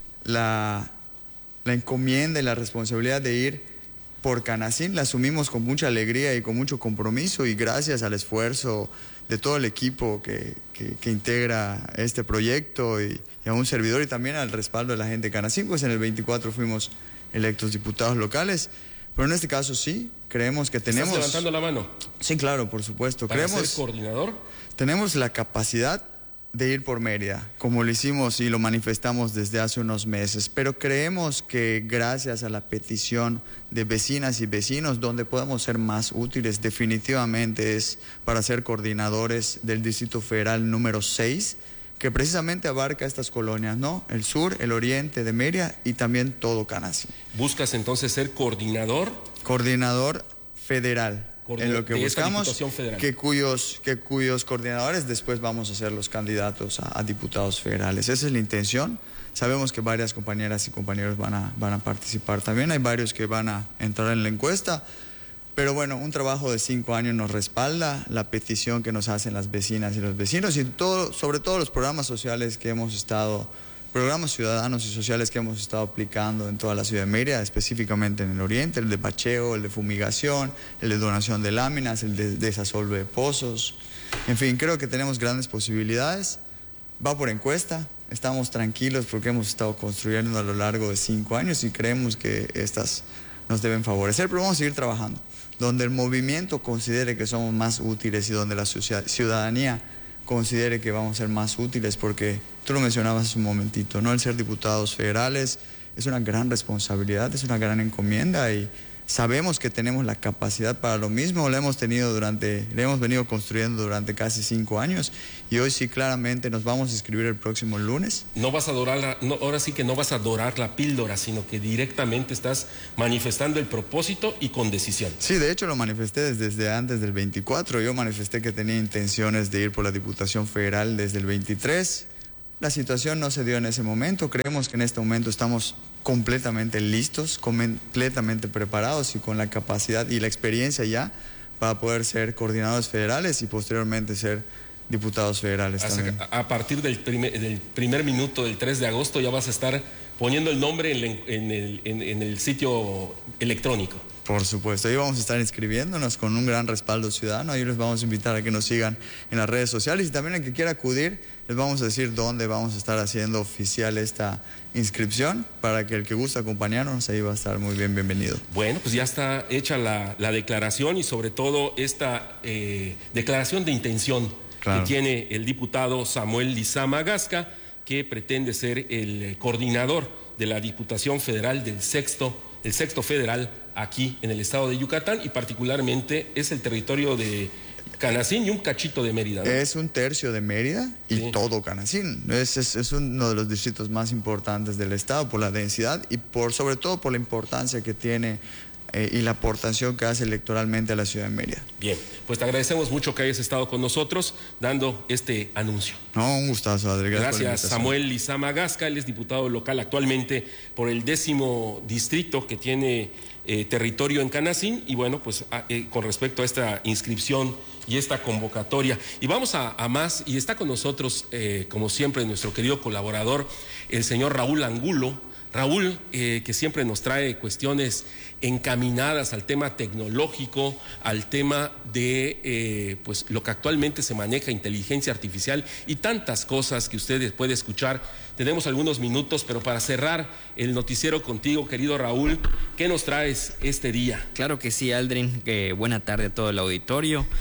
[SPEAKER 22] la, la encomienda y la responsabilidad de ir por Canacín, la asumimos con mucha alegría y con mucho compromiso, y gracias al esfuerzo de todo el equipo que, que, que integra este proyecto y, y a un servidor, y también al respaldo de la gente de Canacín, pues en el veinticuatro fuimos electos diputados locales. Pero en este caso sí, creemos que tenemos...
[SPEAKER 7] ¿Estás levantando la mano?
[SPEAKER 22] Sí, claro, por supuesto.
[SPEAKER 7] ¿Para
[SPEAKER 22] creemos,
[SPEAKER 7] ser coordinador?
[SPEAKER 22] Tenemos la capacidad de ir por Mérida, como lo hicimos y lo manifestamos desde hace unos meses, pero creemos que gracias a la petición de vecinas y vecinos, donde podemos ser más útiles definitivamente es para ser coordinadores del Distrito Federal número seis, que precisamente abarca estas colonias, ¿no? El sur, el oriente de Mérida y también todo Canacín.
[SPEAKER 7] ¿Buscas entonces ser coordinador?
[SPEAKER 22] Coordinador federal. En lo que buscamos, que cuyos, que cuyos coordinadores después vamos a ser los candidatos a, a diputados federales. Esa es la intención. Sabemos que varias compañeras y compañeros van a, van a participar también. Hay varios que van a entrar en la encuesta. Pero bueno, un trabajo de cinco años nos respalda la petición que nos hacen las vecinas y los vecinos, y todo, sobre todo los programas sociales que hemos estado, programas ciudadanos y sociales que hemos estado aplicando en toda la ciudad de Mérida, específicamente en el oriente, el de bacheo, el de fumigación, el de donación de láminas, el de desasolve de pozos. En fin, creo que tenemos grandes posibilidades. Va por encuesta, estamos tranquilos porque hemos estado construyendo a lo largo de cinco años y creemos que estas nos deben favorecer, pero vamos a seguir trabajando. Donde el movimiento considere que somos más útiles y donde la ciudadanía considere que vamos a ser más útiles, porque tú lo mencionabas hace un momentito, ¿no? El ser diputados federales es una gran responsabilidad, es una gran encomienda, y sabemos que tenemos la capacidad para lo mismo. Lo hemos tenido durante, le hemos venido construyendo durante casi cinco años, y hoy sí claramente nos vamos a inscribir el próximo lunes.
[SPEAKER 7] No vas a dorar, la, no, ahora sí que no vas a dorar la píldora, sino que directamente estás manifestando el propósito y con decisión.
[SPEAKER 22] Sí, de hecho lo manifesté desde, desde antes del veinticuatro. Yo manifesté que tenía intenciones de ir por la Diputación Federal desde el veintitrés. La situación no se dio en ese momento. Creemos que en este momento estamos completamente listos, completamente preparados y con la capacidad y la experiencia ya para poder ser coordinadores federales y posteriormente ser diputados federales también.
[SPEAKER 7] A partir del primer, del primer minuto del tres de agosto ya vas a estar poniendo el nombre en, en, el, en, en el sitio electrónico.
[SPEAKER 22] Por supuesto, ahí vamos a estar inscribiéndonos con un gran respaldo ciudadano. Ahí les vamos a invitar a que nos sigan en las redes sociales, y también el que quiera acudir les vamos a decir dónde vamos a estar haciendo oficial esta inscripción, para que el que guste acompañarnos ahí va a estar muy bien bienvenido.
[SPEAKER 7] Bueno, pues ya está hecha la, la declaración, y sobre todo esta eh, declaración de intención claro. que tiene el diputado Samuel Lizama Gasca, que pretende ser el coordinador de la Diputación Federal del sexto, el sexto federal aquí en el estado de Yucatán, y particularmente es el territorio de Canacín y un cachito de Mérida, ¿no?
[SPEAKER 22] Es un tercio de Mérida y sí. todo Canacín. Es, es, es uno de los distritos más importantes del estado por la densidad y por sobre todo por la importancia que tiene eh, y la aportación que hace electoralmente a la ciudad de Mérida.
[SPEAKER 7] Bien, pues te agradecemos mucho que hayas estado con nosotros dando este anuncio.
[SPEAKER 22] No, un gustazo, Adri.
[SPEAKER 7] Gracias, Gracias Samuel Lizama Gasca. Él es diputado local actualmente por el décimo distrito que tiene eh, territorio en Canacín, y bueno, pues a, eh, con respecto a esta inscripción y esta convocatoria. Y vamos a, a más, y está con nosotros, eh, como siempre, nuestro querido colaborador, el señor Raúl Angulo. Raúl, eh, que siempre nos trae cuestiones encaminadas al tema tecnológico, al tema de eh, pues lo que actualmente se maneja, inteligencia artificial y tantas cosas que ustedes pueden escuchar. Tenemos algunos minutos, pero para cerrar el noticiero contigo, querido Raúl, ¿qué nos traes este día?
[SPEAKER 1] Claro que sí, Aldrin, que buena tarde a todo el auditorio.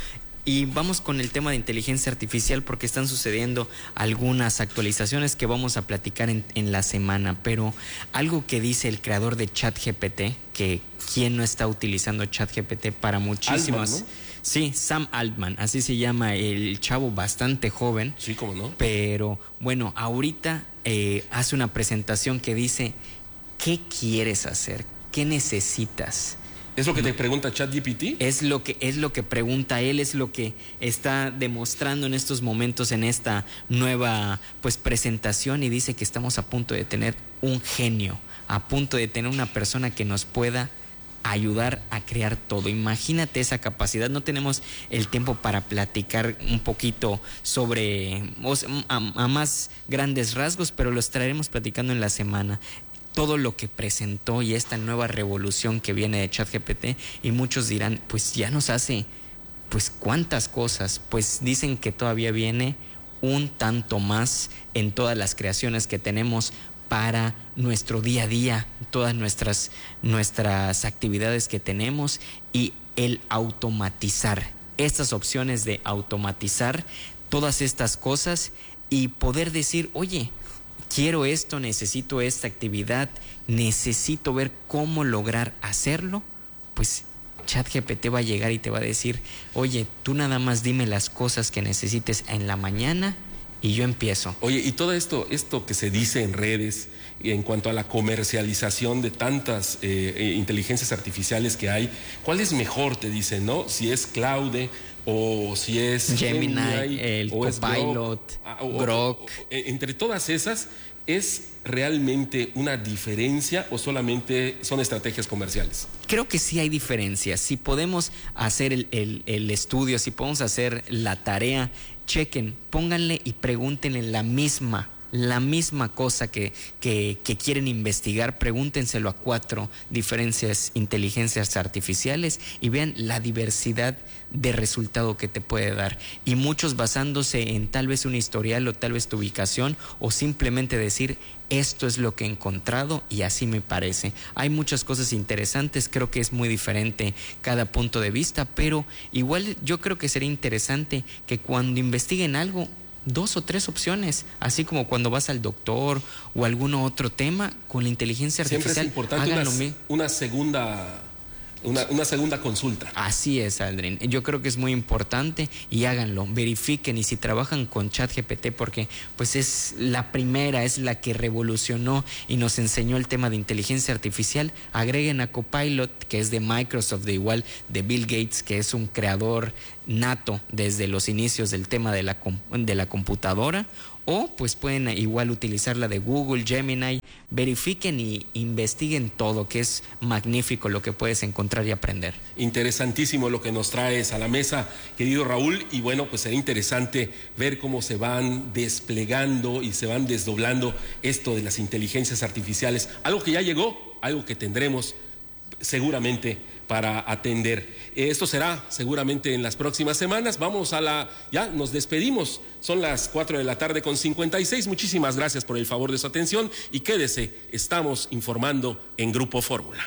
[SPEAKER 1] Y vamos con el tema de inteligencia artificial porque están sucediendo algunas actualizaciones que vamos a platicar en, en la semana, pero algo que dice el creador de ChatGPT, que quién no está utilizando ChatGPT para muchísimas...
[SPEAKER 7] Altman, ¿no?
[SPEAKER 1] Sí, Sam Altman, así se llama el chavo, bastante joven.
[SPEAKER 7] Sí, cómo no.
[SPEAKER 1] Pero bueno, ahorita eh, hace una presentación que dice, ¿qué quieres hacer? ¿Qué necesitas?
[SPEAKER 7] ¿Es lo que te pregunta ChatGPT?
[SPEAKER 1] Es lo que es lo que pregunta él, es lo que está demostrando en estos momentos en esta nueva pues presentación, y dice que estamos a punto de tener un genio, a punto de tener una persona que nos pueda ayudar a crear todo. Imagínate esa capacidad. No tenemos el tiempo para platicar un poquito sobre a, a más grandes rasgos, pero los traeremos platicando en la semana. Todo lo que presentó y esta nueva revolución que viene de ChatGPT, y muchos dirán, pues ya nos hace, pues cuántas cosas. Pues dicen que todavía viene un tanto más en todas las creaciones que tenemos para nuestro día a día, todas nuestras, nuestras actividades que tenemos, y el automatizar, estas opciones de automatizar todas estas cosas y poder decir, oye, quiero esto, necesito esta actividad, necesito ver cómo lograr hacerlo, pues ChatGPT va a llegar y te va a decir, oye, tú nada más dime las cosas que necesites en la mañana y yo empiezo.
[SPEAKER 7] Oye, y todo esto, esto que se dice en redes en cuanto a la comercialización de tantas eh, inteligencias artificiales que hay, ¿cuál es mejor? Te dicen, ¿no? Si es Claude o si es
[SPEAKER 1] Gemini, Gemini el Copilot, Grok. Grok.
[SPEAKER 7] O, o, entre todas esas, ¿es realmente una diferencia o solamente son estrategias comerciales?
[SPEAKER 1] Creo que sí hay diferencias. Si podemos hacer el, el, el estudio, si podemos hacer la tarea, chequen, pónganle y pregúntenle la misma, la misma cosa que, que, que quieren investigar, pregúntenselo a cuatro diferentes inteligencias artificiales y vean la diversidad de resultado que te puede dar. Y muchos basándose en tal vez un historial o tal vez tu ubicación, o simplemente decir, esto es lo que he encontrado y así me parece. Hay muchas cosas interesantes, creo que es muy diferente cada punto de vista, pero igual yo creo que sería interesante que cuando investiguen algo, dos o tres opciones, así como cuando vas al doctor o algún otro tema, con la inteligencia artificial.
[SPEAKER 7] Siempre es importante una,
[SPEAKER 1] háganlo.
[SPEAKER 7] una segunda... Una, una segunda consulta.
[SPEAKER 1] Así es, Aldrin. Yo creo que es muy importante y háganlo, verifiquen, y si trabajan con ChatGPT, porque pues es la primera, es la que revolucionó y nos enseñó el tema de inteligencia artificial, agreguen a Copilot, que es de Microsoft, de igual de Bill Gates, que es un creador nato desde los inicios del tema de la, de la computadora. O pues pueden igual utilizar la de Google, Gemini, verifiquen y investiguen todo, que es magnífico lo que puedes encontrar y aprender.
[SPEAKER 7] Interesantísimo lo que nos traes a la mesa, querido Raúl, y bueno, pues será interesante ver cómo se van desplegando y se van desdoblando esto de las inteligencias artificiales, algo que ya llegó, algo que tendremos seguramente para atender. Esto será seguramente en las próximas semanas. Vamos a la... Ya nos despedimos. Son las cuatro de la tarde con cincuenta y seis. Muchísimas gracias por el favor de su atención y quédese. Estamos informando en Grupo Fórmula.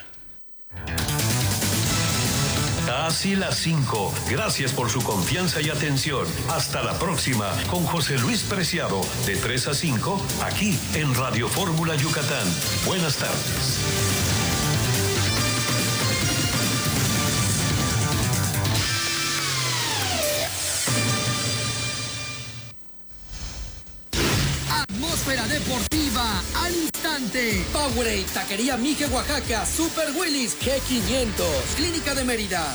[SPEAKER 6] Casi las cinco. Gracias por su confianza y atención. Hasta la próxima con José Luis Preciado, de tres a cinco, aquí en Radio Fórmula Yucatán. Buenas tardes.
[SPEAKER 13] Atmósfera deportiva al instante. Powerade, Taquería Mije, Oaxaca, Super Willis, G quinientos, Clínica de Mérida.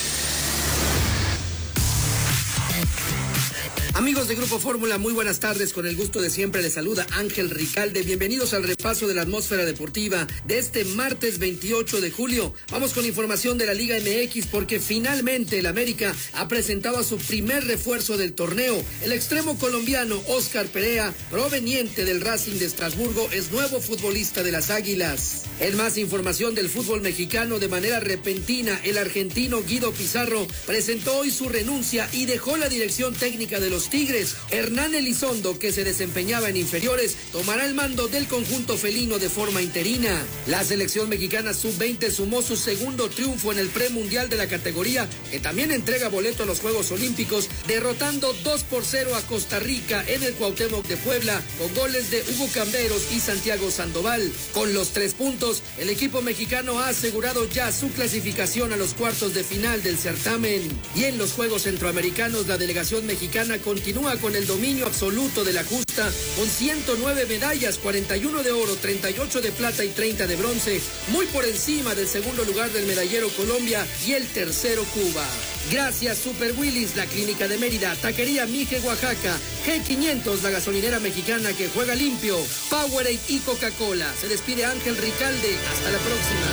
[SPEAKER 13] Amigos de Grupo Fórmula, muy buenas tardes. Con el gusto de siempre les saluda Ángel Ricalde. Bienvenidos al repaso de la atmósfera deportiva de este martes veintiocho de julio. Vamos con información de la Liga M X porque finalmente el América ha presentado a su primer refuerzo del torneo. El extremo colombiano Oscar Perea, proveniente del Racing de Estrasburgo, es nuevo futbolista de las Águilas. En más información del fútbol mexicano, de manera repentina, el argentino Guido Pizarro presentó hoy su renuncia y dejó la dirección técnica de los Tigres. Hernán Elizondo, que se desempeñaba en inferiores, tomará el mando del conjunto felino de forma interina. La selección mexicana sub veinte sumó su segundo triunfo en el premundial de la categoría, que también entrega boleto a los Juegos Olímpicos, derrotando dos por cero a Costa Rica en el Cuauhtémoc de Puebla, con goles de Hugo Camberos y Santiago Sandoval. Con los tres puntos, el equipo mexicano ha asegurado ya su clasificación a los cuartos de final del certamen. Y en los Juegos Centroamericanos, la delegación mexicana continúa con el dominio absoluto de la justa, con ciento nueve medallas, cuarenta y uno de oro, treinta y ocho de plata y treinta de bronce, muy por encima del segundo lugar del medallero Colombia y el tercero Cuba. Gracias Super Willis, la Clínica de Mérida, Taquería Mije, Oaxaca, G quinientos, la gasolinera mexicana que juega limpio, Powerade y Coca-Cola. Se despide Ángel Ricalde, hasta la próxima.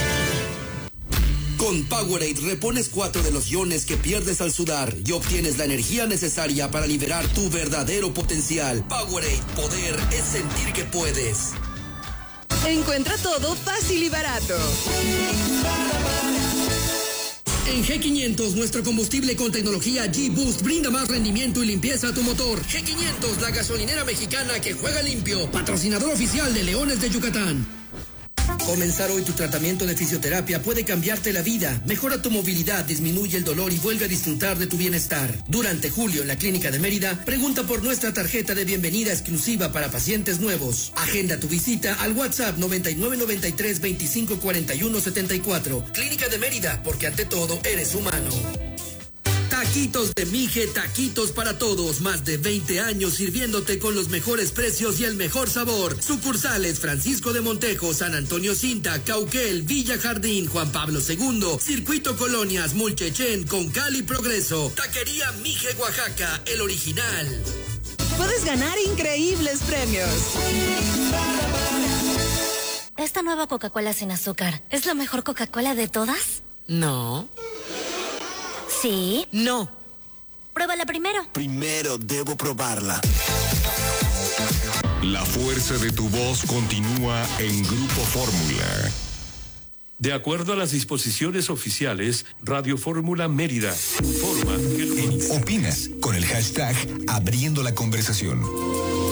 [SPEAKER 11] Con Powerade repones cuatro de los iones que pierdes al sudar y obtienes la energía necesaria para liberar tu verdadero potencial. Powerade, poder es sentir que puedes.
[SPEAKER 15] Encuentra todo fácil y barato.
[SPEAKER 13] En G quinientos, nuestro combustible con tecnología G-Boost brinda más rendimiento y limpieza a tu motor. G quinientos, la gasolinera mexicana que juega limpio. Patrocinador oficial de Leones de Yucatán. Comenzar hoy tu tratamiento de fisioterapia puede cambiarte la vida. Mejora tu movilidad, disminuye el dolor y vuelve a disfrutar de tu bienestar. Durante julio en la Clínica de Mérida, pregunta por nuestra tarjeta de bienvenida exclusiva para pacientes nuevos. Agenda tu visita al WhatsApp noventa y nueve noventa y tres veinticinco cuarenta y uno setenta y cuatro. Clínica de Mérida, porque ante todo eres humano. Taquitos de Mije, taquitos para todos. Más de veinte años sirviéndote con los mejores precios y el mejor sabor. Sucursales Francisco de Montejo, San Antonio Cinta, Cauquel, Villa Jardín, Juan Pablo segundo, Circuito Colonias, Mulchechén, Concal y Progreso. Taquería Mije, Oaxaca, el original.
[SPEAKER 15] Puedes ganar increíbles premios.
[SPEAKER 16] Esta nueva Coca-Cola sin azúcar, ¿es la mejor Coca-Cola de todas?
[SPEAKER 1] No.
[SPEAKER 16] ¿Sí?
[SPEAKER 1] No.
[SPEAKER 16] Pruébala primero.
[SPEAKER 17] Primero debo probarla.
[SPEAKER 4] La fuerza de tu voz continúa en Grupo Fórmula.
[SPEAKER 6] De acuerdo a las disposiciones oficiales, Radio Fórmula Mérida informa que...
[SPEAKER 18] Opinas con el hashtag Abriendo la Conversación.